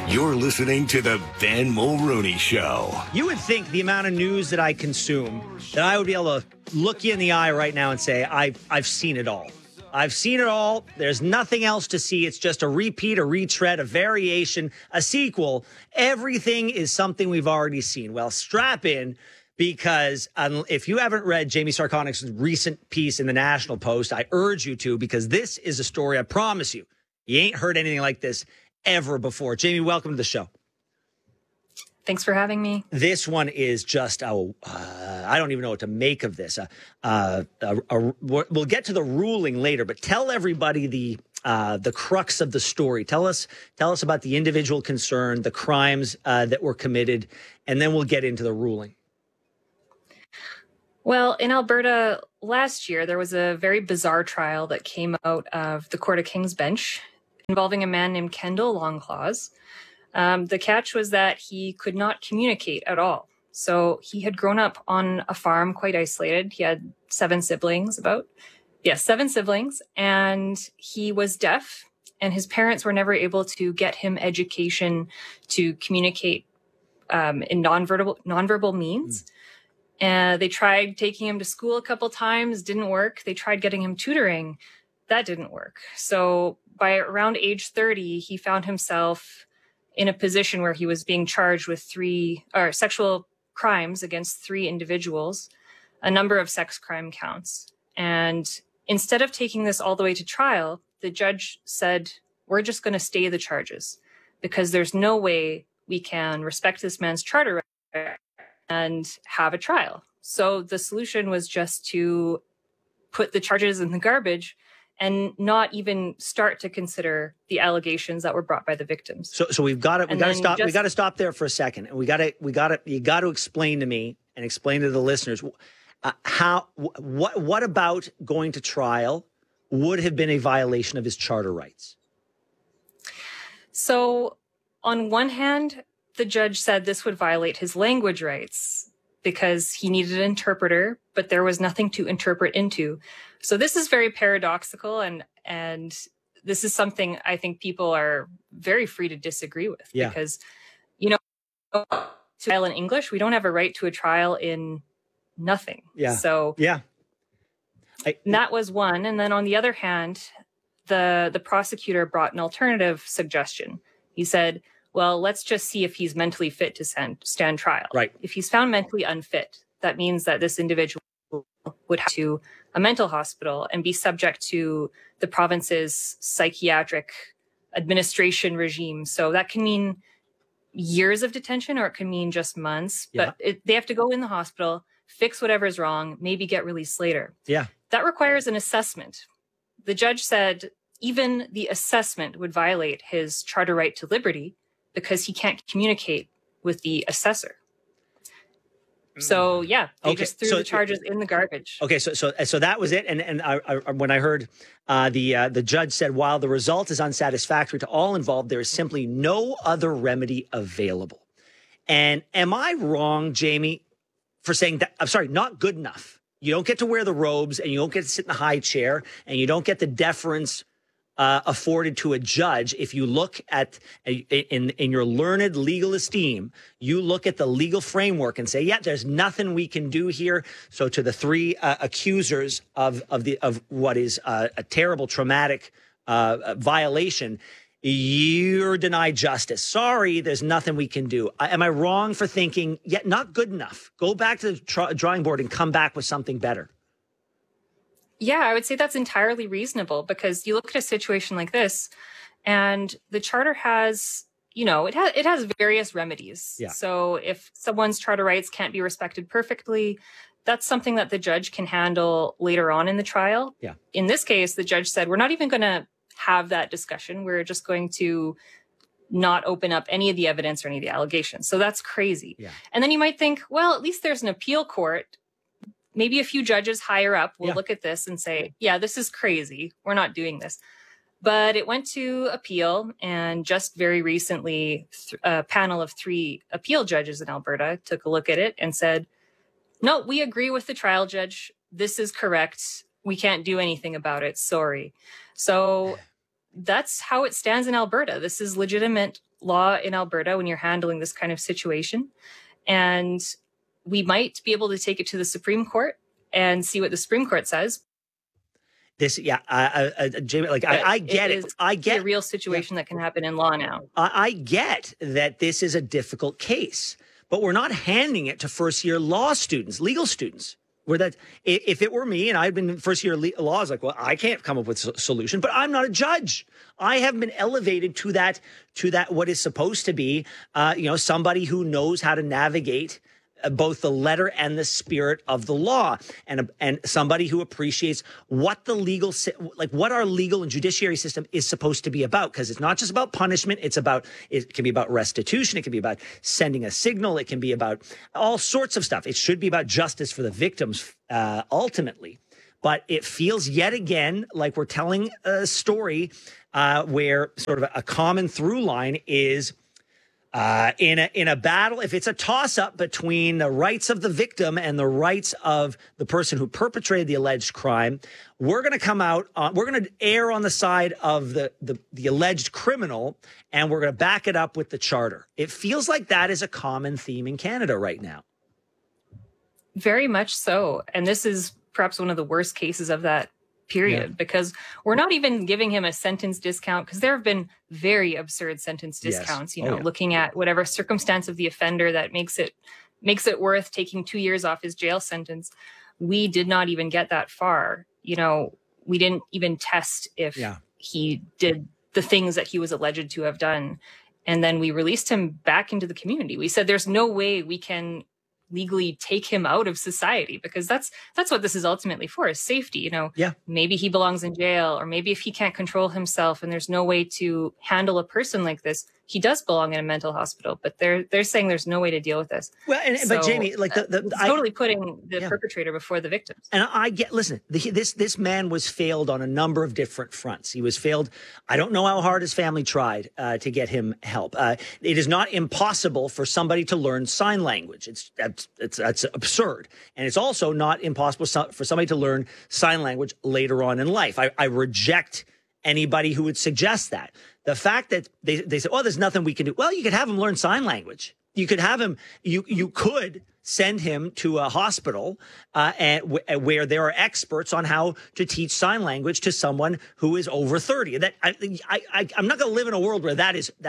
You're listening to the Ben Mulrooney Show. You would think the amount of news that I consume, that I would be able to look you in the eye right now and say, I've seen it all. I've seen it all. There's nothing else to see. It's just a repeat, a retread, a variation, a sequel. Everything is something we've already seen. Well, strap in, because if you haven't read Jamie Sarkonic's recent piece in the National Post, I urge you to, because this is a story, I promise you, you ain't heard anything like this ever before. Jamie, welcome to the show. Thanks for having me. This one is just, I don't even know what to make of this. We'll get to the ruling later, but tell everybody the crux of the story. Tell us about the individual concerned, the crimes that were committed, and then we'll get into the ruling. Well, in Alberta last year, there was a very bizarre trial that came out of the Court of King's Bench involving a man named Kendall Longclaws. The catch was that he could not communicate at all. So he had grown up on a farm, quite isolated. He had seven siblings, and he was deaf, and his parents were never able to get him education to communicate in nonverbal means. And they tried taking him to school a couple times, didn't work. They tried getting him tutoring. That didn't work. So by around age 30, he found himself in a position where he was being charged with sexual crimes against three individuals, a number of sex crime counts. And instead of taking this all the way to trial, the judge said, we're just going to stay the charges because there's no way we can respect this man's charter right and have a trial. So the solution was just to put the charges in the garbage and not even start to consider the allegations that were brought by the victims. So we got to stop there for a second, and you got to explain to me and explain to the listeners what about going to trial would have been a violation of his charter rights. So on one hand, the judge said this would violate his language rights because he needed an interpreter, but there was nothing to interpret into. So this is very paradoxical, and this is something I think people are very free to disagree with. Yeah. Because, to trial in English, we don't have a right to a trial in nothing. Yeah. So yeah, that was one. And then on the other hand, the prosecutor brought an alternative suggestion. He said, well, let's just see if he's mentally fit to stand trial. Right. If he's found mentally unfit, that means that this individual would have to a mental hospital and be subject to the province's psychiatric administration regime. So that can mean years of detention, or it can mean just months. Yeah. But they have to go in the hospital, fix whatever's wrong, maybe get released later. Yeah. That requires an assessment. The judge said even the assessment would violate his charter right to liberty because he can't communicate with the assessor. So they just threw the charges in the garbage. Okay, so that was it. And when I heard the judge said, while the result is unsatisfactory to all involved, there is simply no other remedy available. And am I wrong, Jamie, for saying that? I'm sorry, not good enough. You don't get to wear the robes, and you don't get to sit in the high chair, and you don't get the deference afforded to a judge. If you look at, in your learned legal esteem, you look at the legal framework and say, yeah, there's nothing we can do here. So to the three accusers of what is a terrible, traumatic violation, you're denied justice. Sorry, there's nothing we can do. Am I wrong for thinking, yeah, not good enough? Go back to the drawing board and come back with something better. Yeah, I would say that's entirely reasonable, because you look at a situation like this and the charter has, it has various remedies. Yeah. So if someone's charter rights can't be respected perfectly, that's something that the judge can handle later on in the trial. Yeah. In this case, the judge said, we're not even going to have that discussion. We're just going to not open up any of the evidence or any of the allegations. So that's crazy. Yeah. And then you might think, well, at least there's an appeal court. Maybe a few judges higher up will look at this and say, yeah, this is crazy. We're not doing this. But it went to appeal. And just very recently, a panel of 3 appeal judges in Alberta took a look at it and said, no, we agree with the trial judge. This is correct. We can't do anything about it. Sorry. So that's how it stands in Alberta. This is legitimate law in Alberta when you're handling this kind of situation. And we might be able to take it to the Supreme Court and see what the Supreme Court says. Jamie, I get it. I get a real situation that can happen in law now. I get that this is a difficult case, but we're not handing it to first-year law students, legal students. Where that, if it were me and I'd been first-year law, I was like, well, I can't come up with a solution, but I'm not a judge. I haven't been elevated to that what is supposed to be, somebody who knows how to navigate both the letter and the spirit of the law, and somebody who appreciates what the what our legal and judiciary system is supposed to be about. Because it's not just about punishment. It can be about restitution. It can be about sending a signal. It can be about all sorts of stuff. It should be about justice for the victims, ultimately. But it feels yet again like we're telling a story where sort of a common through line is, in a battle, if it's a toss-up between the rights of the victim and the rights of the person who perpetrated the alleged crime, we're going to come out, we're going to err on the side of the alleged criminal, and we're going to back it up with the charter. It feels like that is a common theme in Canada right now. Very much so. And this is perhaps one of the worst cases of that period, because we're not even giving him a sentence discount, because there have been very absurd sentence discounts, looking at whatever circumstance of the offender that makes it worth taking 2 years off his jail sentence. We did not even get that far. We didn't even test if he did the things that he was alleged to have done. And then we released him back into the community. We said, there's no way we can legally take him out of society, because that's what this is ultimately for, is safety. Maybe he belongs in jail, or maybe if he can't control himself and there's no way to handle a person like this, he does belong in a mental hospital. But they're saying there's no way to deal with this. Well, but Jamie, like totally putting the perpetrator before the victims. And I get, listen, this man was failed on a number of different fronts. He was failed. I don't know how hard his family tried to get him help. It is not impossible for somebody to learn sign language. That's absurd. And it's also not impossible for somebody to learn sign language later on in life. I reject anybody who would suggest that. The fact that they say, oh, there's nothing we can do. Well, you could have him learn sign language. You could have him, you could send him to a hospital where there are experts on how to teach sign language to someone who is over 30. That I'm not going to live in a world where that is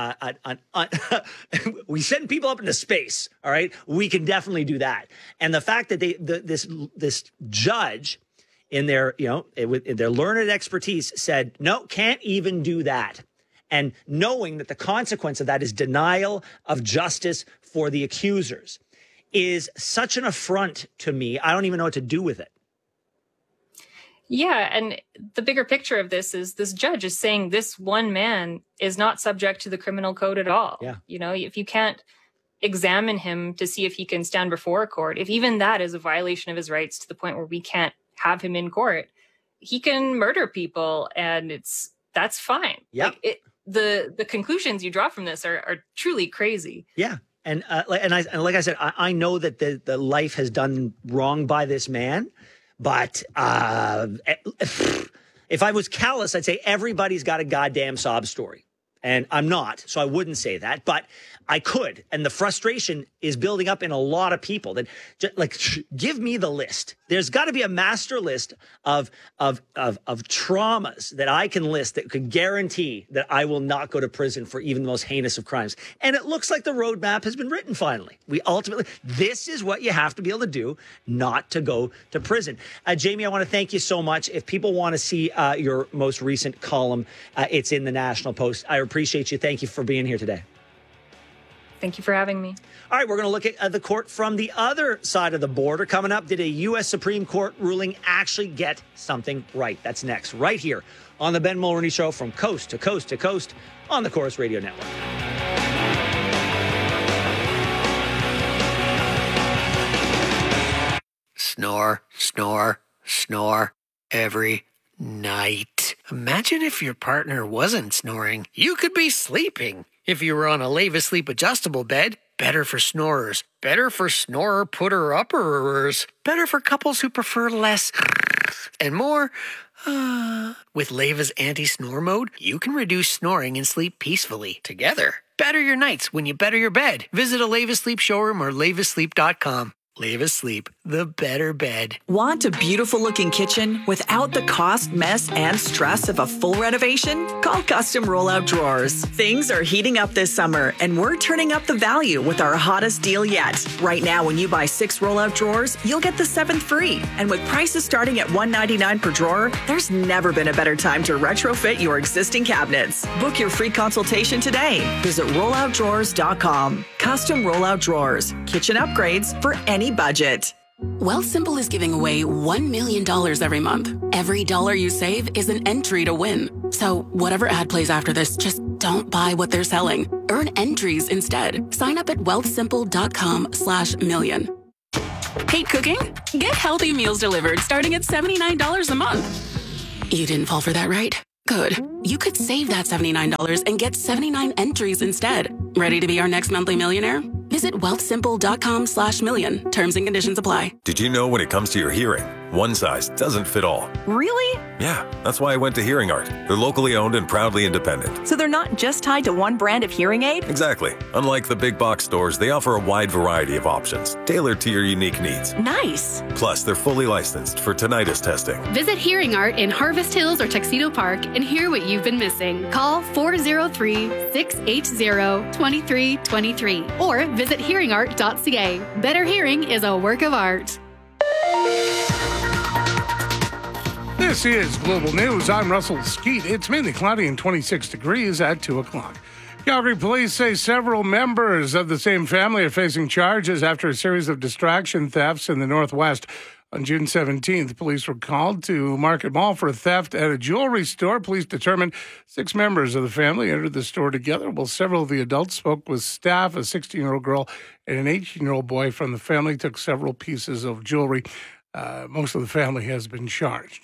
we send people up into space. All right, we can definitely do that. And the fact that this judge, in their learned expertise, said, no, can't even do that. And knowing that the consequence of that is denial of justice for the accusers is such an affront to me. I don't even know what to do with it. Yeah. And the bigger picture of this is this judge is saying this one man is not subject to the criminal code at all. Yeah. If you can't examine him to see if he can stand before a court, if even that is a violation of his rights to the point where we can't have him in court, he can murder people, and that's fine. Yeah. The conclusions you draw from this are truly crazy. Yeah. And like I said, I know that the life has done wrong by this man, but if I was callous, I'd say everybody's got a goddamn sob story. And I'm not, so I wouldn't say that, but I could. And the frustration is building up in a lot of people that give me the list. There's got to be a master list of traumas that I can list that could guarantee that I will not go to prison for even the most heinous of crimes. And it looks like the roadmap has been written finally. This is what you have to be able to do, not to go to prison. Jamie, I want to thank you so much. If people want to see your most recent column, it's in the National Post. I appreciate you. Thank you for being here today. Thank you for having me. All right, we're going to look at the court from the other side of the border. Coming up, did a U.S. Supreme Court ruling actually get something right? That's next, right here on the Ben Mulroney Show, from coast to coast to coast on the Corus Radio Network. Snore, snore, snore every night. Imagine if your partner wasn't snoring. You could be sleeping. If you were on a Leva Sleep adjustable bed, better for snorers. Better for snorer putter-upperers. Better for couples who prefer less and more. With Leva's anti-snore mode, you can reduce snoring and sleep peacefully together. Better your nights when you better your bed. Visit a Leva Sleep showroom or levasleep.com. Leva Sleep, the better bed. Want a beautiful looking kitchen without the cost, mess, and stress of a full renovation? Call Custom Rollout Drawers. Things are heating up this summer, and we're turning up the value with our hottest deal yet. Right now, when you buy 6 rollout drawers, you'll get the 7th free. And with prices starting at $199 per drawer, there's never been a better time to retrofit your existing cabinets. Book your free consultation today. Visit rolloutdrawers.com. Custom Rollout Drawers. Kitchen upgrades for any budget. Wealthsimple is giving away $1 million every month. Every dollar you save is an entry to win. So whatever ad plays after this, just don't buy what they're selling. Earn entries instead. Sign up at wealthsimple.com/million. Hate cooking? Get healthy meals delivered starting at $79 a month. You didn't fall for that, right? Good. You could save that $79 and get 79 entries instead. Ready to be our next monthly millionaire? Visit wealthsimple.com/million. Terms and conditions apply. Did you know when it comes to your hearing, one size doesn't fit all? Really? Yeah, that's why I went to Hearing Art. They're locally owned and proudly independent. So they're not just tied to one brand of hearing aid? Exactly. Unlike the big box stores, they offer a wide variety of options, tailored to your unique needs. Nice. Plus, they're fully licensed for tinnitus testing. Visit Hearing Art in Harvest Hills or Tuxedo Park and hear what you've been missing. Call 403-680-2323 or visit hearingart.ca. Better hearing is a work of art. This is Global News. I'm Russell Skeet. It's mainly cloudy and 26 degrees at 2 o'clock. Calgary police say several members of the same family are facing charges after a series of distraction thefts in the Northwest. On June 17th, police were called to Market Mall for a theft at a jewelry store. Police determined 6 members of the family entered the store together, while several of the adults spoke with staff. A 16-year-old girl and an 18-year-old boy from the family took several pieces of jewelry. Most of the family has been charged.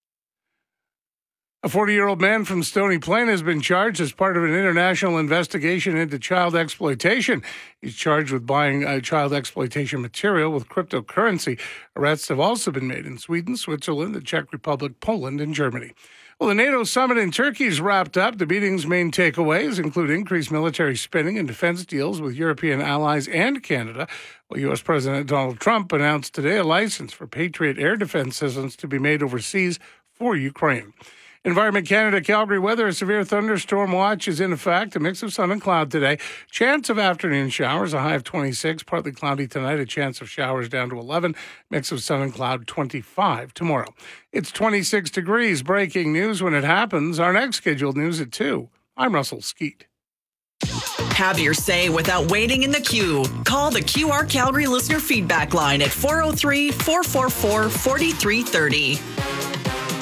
A 40-year-old man from Stony Plain has been charged as part of an international investigation into child exploitation. He's charged with buying child exploitation material with cryptocurrency. Arrests have also been made in Sweden, Switzerland, the Czech Republic, Poland, and Germany. Well, the NATO summit in Turkey is wrapped up. The meeting's main takeaways include increased military spending and defense deals with European allies and Canada. Well, U.S. President Donald Trump announced today a license for Patriot air defense systems to be made overseas for Ukraine. Environment Canada, Calgary weather, a severe thunderstorm watch is in effect. A mix of sun and cloud today. Chance of afternoon showers, a high of 26. Partly cloudy tonight, a chance of showers down to 11. Mix of sun and cloud, 25 tomorrow. It's 26 degrees. Breaking news when it happens. Our next scheduled news at 2. I'm Russell Skeet. Have your say without waiting in the queue. Call the QR Calgary listener feedback line at 403-444-4330.